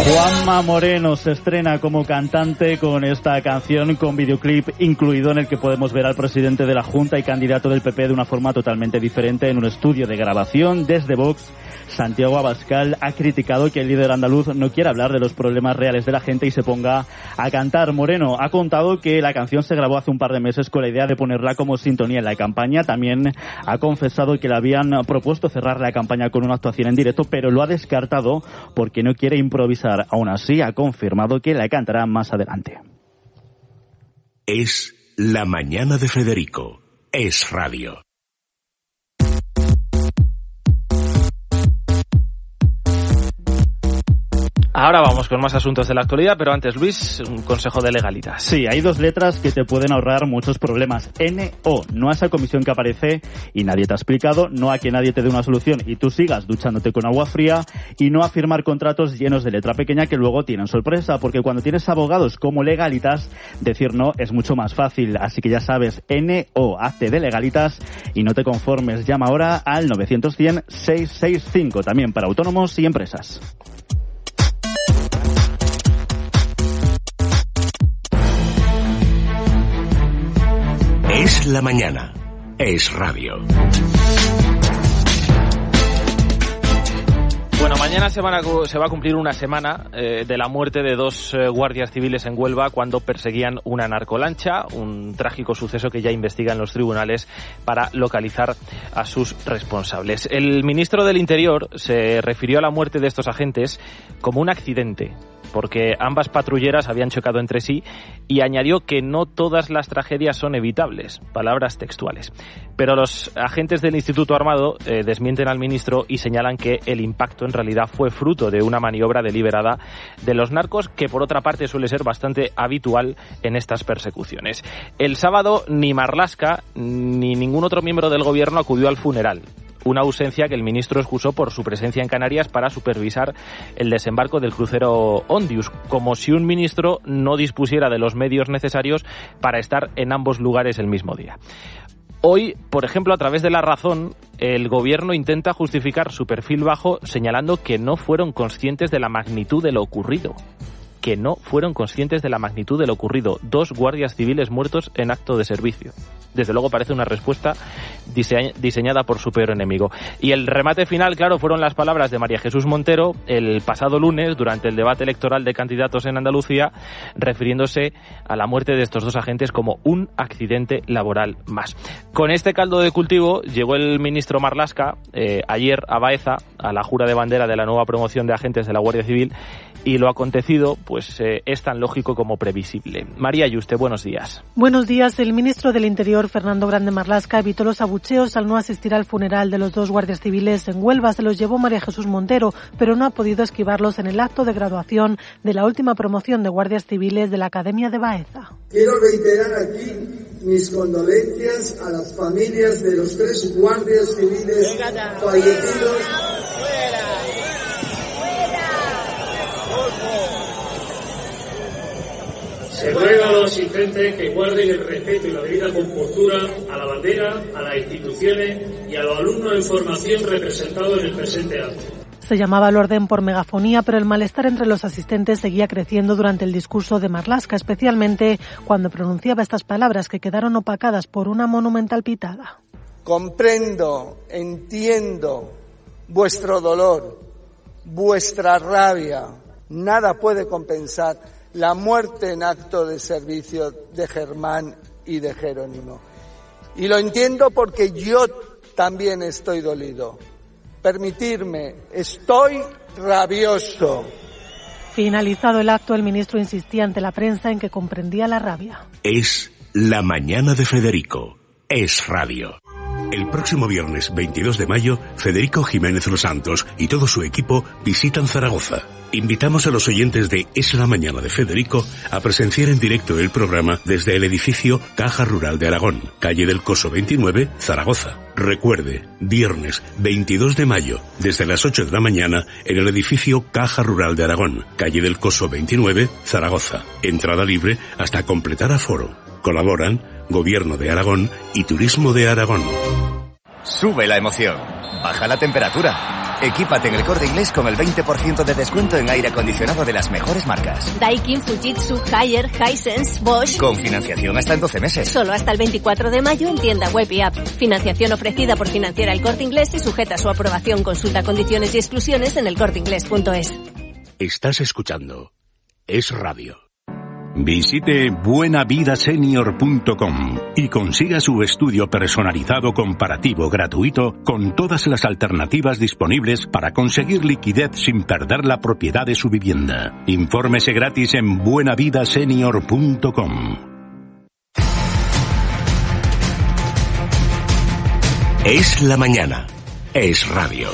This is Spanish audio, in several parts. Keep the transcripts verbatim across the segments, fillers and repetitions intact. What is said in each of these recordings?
Juanma Moreno se estrena como cantante con esta canción, con videoclip incluido, en el que podemos ver al presidente de la Junta y candidato del P P de una forma totalmente diferente en un estudio de grabación. Desde Vox, Santiago Abascal ha criticado que el líder andaluz no quiera hablar de los problemas reales de la gente y se ponga a cantar. Moreno ha contado que la canción se grabó hace un par de meses con la idea de ponerla como sintonía en la campaña. También ha confesado que le habían propuesto cerrar la campaña con una actuación en directo, pero lo ha descartado porque no quiere improvisar. Aún así, ha confirmado que la cantará más adelante. Es La Mañana de Federico. Es Radio. Ahora vamos con más asuntos de la actualidad, pero antes, Luis, un consejo de legalidad. Sí, hay dos letras que te pueden ahorrar muchos problemas. N O, no a esa comisión que aparece y nadie te ha explicado, no a que nadie te dé una solución y tú sigas duchándote con agua fría, y no a firmar contratos llenos de letra pequeña que luego tienen sorpresa, porque cuando tienes abogados como Legalitas, decir no es mucho más fácil. Así que ya sabes, N O, hazte de Legalitas y no te conformes. Llama ahora al novecientos cien seiscientos sesenta y cinco, también para autónomos y empresas. Es la mañana. Es Radio. Bueno, mañana se, van a, se va a cumplir una semana eh, de la muerte de dos eh, guardias civiles en Huelva cuando perseguían una narcolancha, un trágico suceso que ya investigan los tribunales para localizar a sus responsables. El ministro del Interior se refirió a la muerte de estos agentes como un accidente, porque ambas patrulleras habían chocado entre sí, y añadió que no todas las tragedias son evitables, palabras textuales. Pero los agentes del Instituto Armado eh, desmienten al ministro y señalan que el impacto en realidad fue fruto de una maniobra deliberada de los narcos, que por otra parte suele ser bastante habitual en estas persecuciones. El sábado ni Marlaska ni ningún otro miembro del gobierno acudió al funeral. Una ausencia que el ministro excusó por su presencia en Canarias para supervisar el desembarco del crucero Ondius, como si un ministro no dispusiera de los medios necesarios para estar en ambos lugares el mismo día. Hoy, por ejemplo, a través de La Razón, el gobierno intenta justificar su perfil bajo señalando que no fueron conscientes de la magnitud de lo ocurrido. que no fueron conscientes de la magnitud de lo ocurrido. Dos guardias civiles muertos en acto de servicio. Desde luego parece una respuesta dise- diseñada por su peor enemigo. Y el remate final, claro, fueron las palabras de María Jesús Montero el pasado lunes durante el debate electoral de candidatos en Andalucía, refiriéndose a la muerte de estos dos agentes como un accidente laboral más. Con este caldo de cultivo llegó el ministro Marlaska eh, ayer a Baeza, a la jura de bandera de la nueva promoción de agentes de la Guardia Civil, y lo acontecido pues eh, es tan lógico como previsible. María Yuste, buenos días. Buenos días. El ministro del Interior, Fernando Grande Marlaska, evitó los abucheos al no asistir al funeral de los dos guardias civiles en Huelva. Se los llevó María Jesús Montero, pero no ha podido esquivarlos en el acto de graduación de la última promoción de guardias civiles de la Academia de Baeza. Quiero reiterar aquí mis condolencias a las familias de los tres guardias civiles fallecidos. Se ruega a los asistentes que guarden el respeto y la debida compostura a la bandera, a las instituciones y a los alumnos en formación representados en el presente acto. Se llamaba al orden por megafonía, pero el malestar entre los asistentes seguía creciendo durante el discurso de Marlaska, especialmente cuando pronunciaba estas palabras que quedaron opacadas por una monumental pitada. Comprendo, entiendo vuestro dolor, vuestra rabia. Nada puede compensar la muerte en acto de servicio de Germán y de Jerónimo. Y lo entiendo porque yo también estoy dolido. Permitirme, estoy rabioso. Finalizado el acto, el ministro insistía ante la prensa en que comprendía la rabia. Es La Mañana de Federico. Es Radio. El próximo viernes veintidós de mayo, Federico Jiménez Los Santos y todo su equipo visitan Zaragoza. Invitamos a los oyentes de Es la Mañana de Federico a presenciar en directo el programa desde el edificio Caja Rural de Aragón, calle del Coso veintinueve, Zaragoza. Recuerde, viernes veintidós de mayo, desde las ocho de la mañana, en el edificio Caja Rural de Aragón, calle del Coso veintinueve, Zaragoza. Entrada libre hasta completar aforo. Colaboran Gobierno de Aragón y Turismo de Aragón. Sube la emoción, baja la temperatura. Equípate en El Corte Inglés con el veinte por ciento de descuento en aire acondicionado de las mejores marcas. Daikin, Fujitsu, Haier, Hisense, Bosch. Con financiación hasta en doce meses. Solo hasta el veinticuatro de mayo en tienda web y app. Financiación ofrecida por Financiera El Corte Inglés y sujeta a su aprobación. Consulta condiciones y exclusiones en elcorteinglés punto es. Estás escuchando Es Radio. Visite buena vida senior punto com y consiga su estudio personalizado comparativo gratuito con todas las alternativas disponibles para conseguir liquidez sin perder la propiedad de su vivienda. Infórmese gratis en buena vida senior punto com. Es la mañana. Es Radio.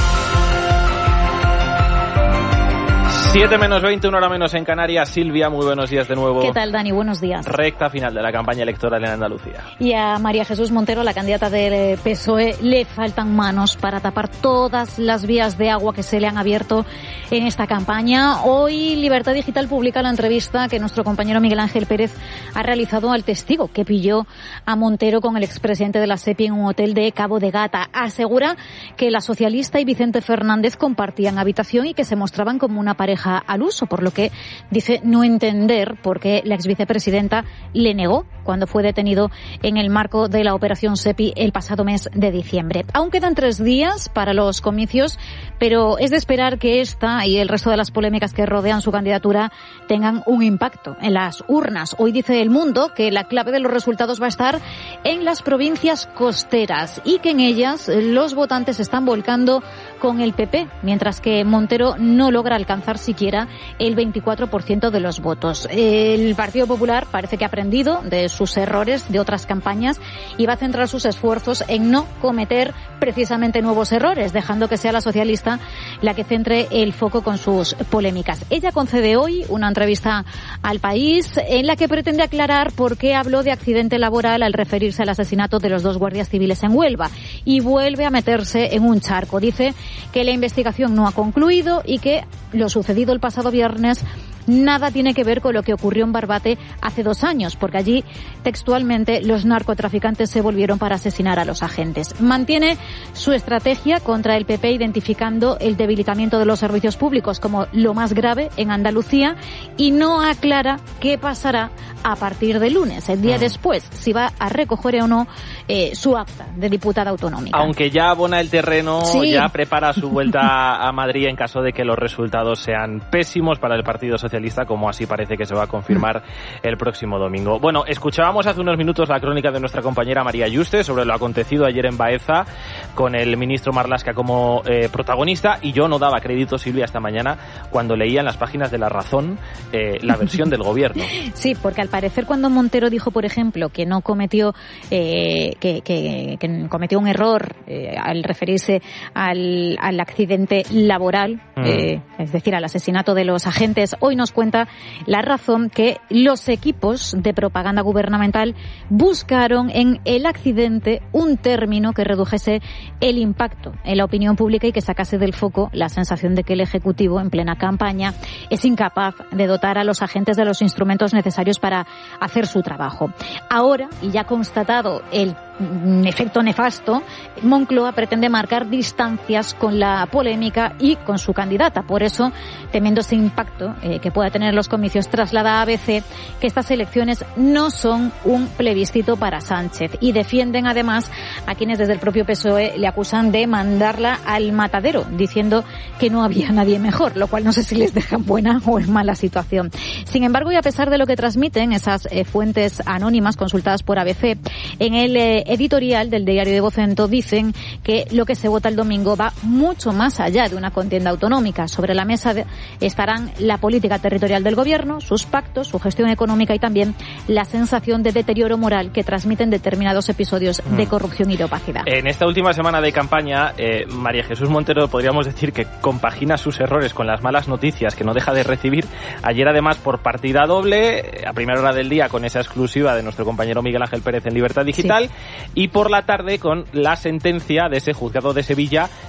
siete menos veinte, una hora menos en Canarias. Silvia, muy buenos días de nuevo. ¿Qué tal, Dani? Buenos días. Recta final de la campaña electoral en Andalucía. Y a María Jesús Montero, la candidata del P S O E, le faltan manos para tapar todas las vías de agua que se le han abierto en esta campaña. Hoy Libertad Digital publica la entrevista que nuestro compañero Miguel Ángel Pérez ha realizado al testigo que pilló a Montero con el expresidente de la SEPI en un hotel de Cabo de Gata. Asegura que la socialista y Vicente Fernández compartían habitación y que se mostraban como una pareja al uso, por lo que dice no entender por qué la exvicepresidenta le negó cuando fue detenido en el marco de la operación SEPI el pasado mes de diciembre. Aún quedan tres días para los comicios, pero es de esperar que esta y el resto de las polémicas que rodean su candidatura tengan un impacto en las urnas. Hoy dice El Mundo que la clave de los resultados va a estar en las provincias costeras y que en ellas los votantes se están volcando con el P P, mientras que Montero no logra alcanzar siquiera el veinticuatro por ciento de los votos. El Partido Popular parece que ha aprendido de sus errores de otras campañas y va a centrar sus esfuerzos en no cometer precisamente nuevos errores, dejando que sea la socialista la que centre el foco con sus polémicas. Ella concede hoy una entrevista al País en la que pretende aclarar por qué habló de accidente laboral al referirse al asesinato de los dos guardias civiles en Huelva y vuelve a meterse en un charco. Dice que la investigación no ha concluido y que lo sucedido el pasado viernes nada tiene que ver con lo que ocurrió en Barbate hace dos años, porque allí textualmente los narcotraficantes se volvieron para asesinar a los agentes. Mantiene su estrategia contra el P P identificando el debilitamiento de los servicios públicos como lo más grave en Andalucía y no aclara qué pasará a partir de lunes, el día mm. después, si va a recoger o no eh, su acta de diputada autonómica. Aunque ya abona el terreno, sí. ya prepara su vuelta a Madrid en caso de que los resultados sean pésimos para el Partido Socialista, como así parece que se va a confirmar el próximo domingo. Bueno, escuchábamos hace unos minutos la crónica de nuestra compañera María Yuste sobre lo acontecido ayer en Baeza con el ministro Marlaska como eh, protagonista, y yo no daba crédito, Silvia, esta mañana cuando leía en las páginas de La Razón eh, la versión del gobierno. Sí, porque al parecer cuando Montero dijo, por ejemplo, que no cometió eh, que, que, que cometió un error eh, al referirse al, al accidente laboral, mm. eh, es decir, al asesinato de los agentes, hoy nos cuenta La Razón que los equipos de propaganda gubernamental buscaron en el accidente un término que redujese el impacto en la opinión pública y que sacase del foco la sensación de que el Ejecutivo, en plena campaña, es incapaz de dotar a los agentes de los instrumentos necesarios para hacer su trabajo. Ahora, y ya constatado el efecto nefasto, Moncloa pretende marcar distancias con la polémica y con su candidata. Por eso, temiendo ese impacto eh, que pueda tener los comicios, traslada a A B C que estas elecciones no son un plebiscito para Sánchez y defienden además a quienes desde el propio P S O E le acusan de mandarla al matadero, diciendo que no había nadie mejor, lo cual no sé si les deja en buena o en mala situación. Sin embargo, y a pesar de lo que transmiten esas eh, fuentes anónimas consultadas por A B C, en el eh, editorial del diario de Vocento dicen que lo que se vota el domingo va mucho más allá de una contienda autonómica. Sobre la mesa de, estarán la política territorial del gobierno, sus pactos, su gestión económica y también la sensación de deterioro moral que transmiten determinados episodios mm. de corrupción y de opacidad. En esta última semana de campaña, eh, María Jesús Montero podríamos decir que compagina sus errores con las malas noticias que no deja de recibir. Ayer además por partida doble, a primera hora del día con esa exclusiva de nuestro compañero Miguel Ángel Pérez en Libertad Digital, sí. y por la tarde con la sentencia de ese juzgado de Sevilla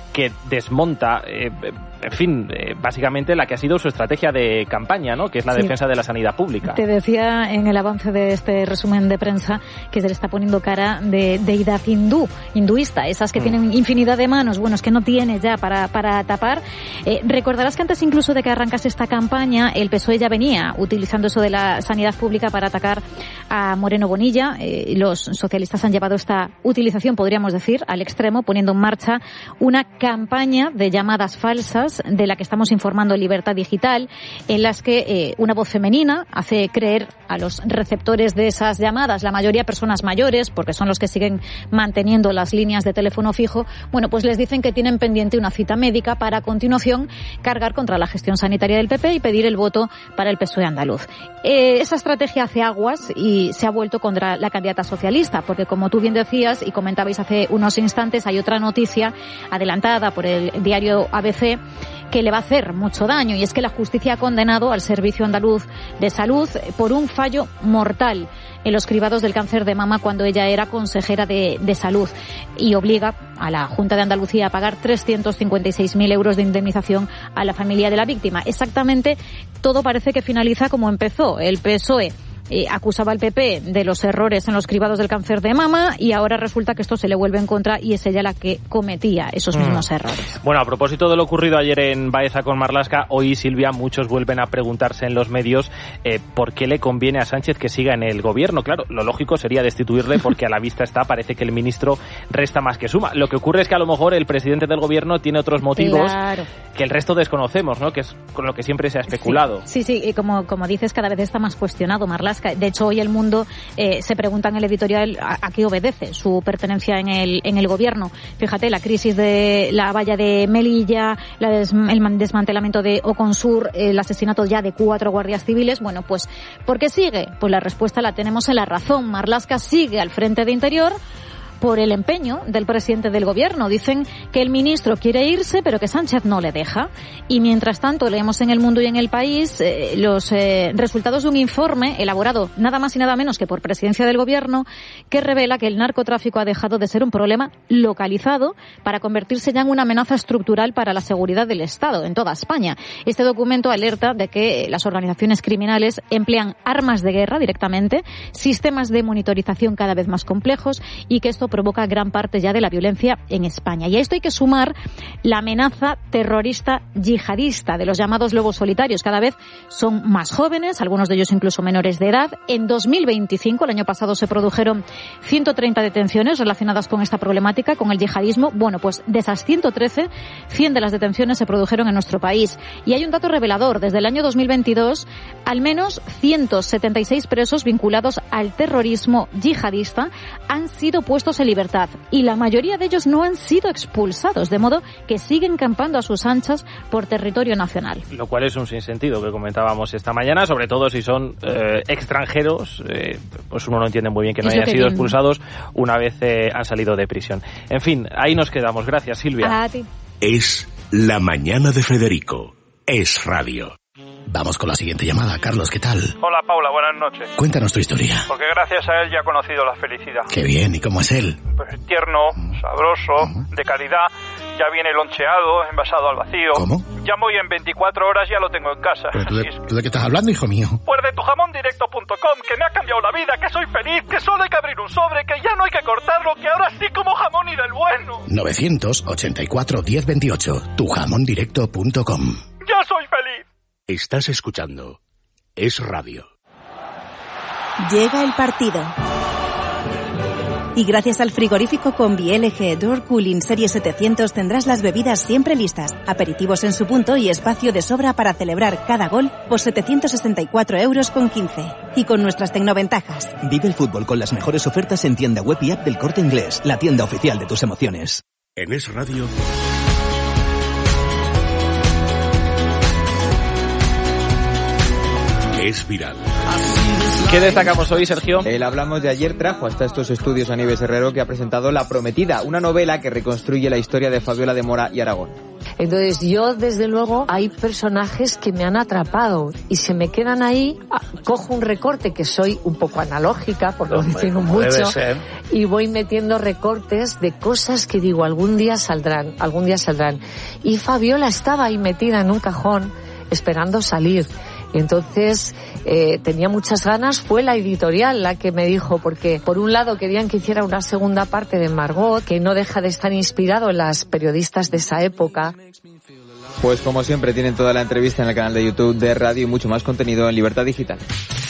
que desmonta, eh, en fin, eh, básicamente la que ha sido su estrategia de campaña, ¿no? Que es la sí. defensa de la sanidad pública. Te decía en el avance de este resumen de prensa que se le está poniendo cara de deidad hindú, hinduista, esas que mm. tienen infinidad de manos, bueno, es que no tiene ya para, para tapar. Eh, recordarás que antes incluso de que arrancase esta campaña, el P S O E ya venía utilizando eso de la sanidad pública para atacar a Moreno Bonilla. Eh, los socialistas han llevado esta utilización, podríamos decir, al extremo, poniendo en marcha una campaña de llamadas falsas de la que estamos informando en Libertad Digital, en las que eh, una voz femenina hace creer a los receptores de esas llamadas, la mayoría personas mayores, porque son los que siguen manteniendo las líneas de teléfono fijo, bueno, pues les dicen que tienen pendiente una cita médica para a continuación cargar contra la gestión sanitaria del P P y pedir el voto para el P S O E andaluz. Eh, esa estrategia hace aguas y se ha vuelto contra la candidata socialista, porque como tú bien decías y comentabais hace unos instantes, hay otra noticia adelantada por el diario A B C que le va a hacer mucho daño, y es que la justicia ha condenado al Servicio Andaluz de Salud por un fallo mortal en los cribados del cáncer de mama cuando ella era consejera de, de salud, y obliga a la Junta de Andalucía a pagar trescientos cincuenta y seis mil euros de indemnización a la familia de la víctima. Exactamente todo parece que finaliza como empezó. El P S O E Eh, acusaba al P P de los errores en los cribados del cáncer de mama y ahora resulta que esto se le vuelve en contra y es ella la que cometía esos mm. mismos errores. Bueno, a propósito de lo ocurrido ayer en Baeza con Marlaska, hoy, Silvia, muchos vuelven a preguntarse en los medios eh, por qué le conviene a Sánchez que siga en el gobierno. Claro, lo lógico sería destituirle porque a la vista está, parece que el ministro resta más que suma. Lo que ocurre es que a lo mejor el presidente del gobierno tiene otros motivos claro. que el resto desconocemos, ¿no? Que es con lo que siempre se ha especulado. Sí, sí, sí. Y como, como dices, cada vez está más cuestionado Marlaska. De hecho, hoy El Mundo eh, se pregunta en el editorial a, a qué obedece su pertenencia en el, en el gobierno. Fíjate, la crisis de la valla de Melilla, la des, el desmantelamiento de Oconsur, el asesinato ya de cuatro guardias civiles. Bueno, pues, ¿por qué sigue? Pues la respuesta la tenemos en La Razón. Marlaska sigue al frente de Interior por el empeño del presidente del gobierno. Dicen que el ministro quiere irse, pero que Sánchez no le deja. Y mientras tanto, leemos en El Mundo y en El País eh, los eh, resultados de un informe elaborado nada más y nada menos que por presidencia del gobierno, que revela que el narcotráfico ha dejado de ser un problema localizado para convertirse ya en una amenaza estructural para la seguridad del Estado en toda España. Este documento alerta de que las organizaciones criminales emplean armas de guerra directamente, sistemas de monitorización cada vez más complejos y que esto provoca gran parte ya de la violencia en España. Y a esto hay que sumar la amenaza terrorista yihadista de los llamados lobos solitarios. Cada vez son más jóvenes, algunos de ellos incluso menores de edad. En dos mil veinticinco, el año pasado, se produjeron ciento treinta detenciones relacionadas con esta problemática, con el yihadismo. Bueno, pues de esas ciento trece, cien de las detenciones se produjeron en nuestro país. Y hay un dato revelador. Desde el año dos mil veintidós, al menos ciento setenta y seis presos vinculados al terrorismo yihadista han sido puestos en libertad y la mayoría de ellos no han sido expulsados, de modo que siguen campando a sus anchas por territorio nacional. Lo cual es un sinsentido que comentábamos esta mañana, sobre todo si son eh, extranjeros, eh, pues uno no entiende muy bien que no hayan sido expulsados una vez eh, han salido de prisión. En fin, ahí nos quedamos. Gracias, Silvia. A ti. Es La Mañana de Federico. Es radio. Vamos con la siguiente llamada. Carlos, ¿qué tal? Hola, Paula, buenas noches. Cuéntanos tu historia. Porque gracias a él ya he conocido la felicidad. Qué bien, ¿y cómo es él? Pues tierno, sabroso, uh-huh. de calidad, ya viene loncheado, envasado al vacío. ¿Cómo? Llamo y en veinticuatro horas ya lo tengo en casa. ¿Pero tú de, ¿tú de qué estás hablando, hijo mío? Pues de tu jamón directo punto com, que me ha cambiado la vida, que soy feliz, que solo hay que abrir un sobre, que ya no hay que cortarlo, que ahora sí como jamón y del bueno. nueve ochenta y cuatro, diez veintiocho, tu jamón directo punto com. ¡Ya soy feliz! Estás escuchando Es Radio. Llega el partido. Y gracias al frigorífico Combi L G Door Cooling Serie setecientos tendrás las bebidas siempre listas, aperitivos en su punto y espacio de sobra para celebrar cada gol por setecientos sesenta y cuatro euros con quince. Y con nuestras tecnoventajas. Vive el fútbol con las mejores ofertas en tienda web y app del Corte Inglés, la tienda oficial de tus emociones. En Es Radio. Es viral. ¿Qué destacamos hoy, Sergio? El Hablamos de ayer trajo hasta estos estudios a Nieves Herrero, que ha presentado La Prometida, una novela que reconstruye la historia de Fabiola de Mora y Aragón. Entonces yo, desde luego, hay personajes que me han atrapado y se me quedan ahí, cojo un recorte, que soy un poco analógica, por no decir mucho, y voy metiendo recortes de cosas que digo, algún día saldrán, algún día saldrán. Y Fabiola estaba ahí metida en un cajón, esperando salir. Y entonces eh, tenía muchas ganas, fue la editorial la que me dijo, porque por un lado querían que hiciera una segunda parte de Margot, que no deja de estar inspirado en las periodistas de esa época. Pues como siempre tienen toda la entrevista en el canal de YouTube de Radio y mucho más contenido en Libertad Digital.